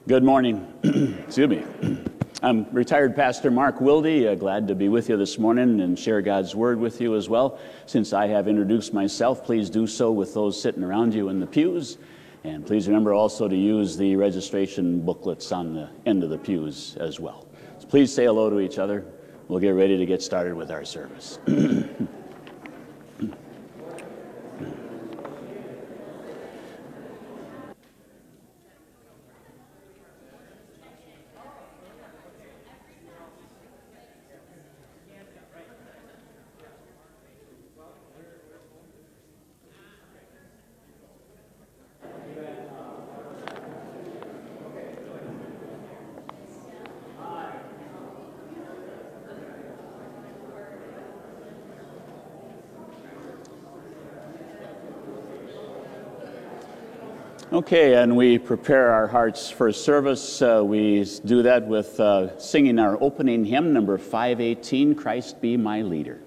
Good morning. Excuse me. I'm retired Pastor Mark Wilde. Glad to be with you this morning and share God's Word with you as well. Since I have introduced myself, please do so with those sitting around you in the pews. And please remember also to use the registration booklets on the end of the pews as well. So please say hello to each other. We'll get ready to get started with our service. Okay, and we prepare our hearts for service. We do that with singing our opening hymn, number 518, Christ Be My Leader.